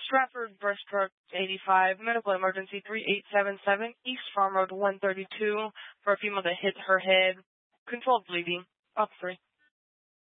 Stratford Brush Truck 85, medical emergency 3877, East Farm Road 132, for a female that hit her head. Controlled bleeding. Up 3.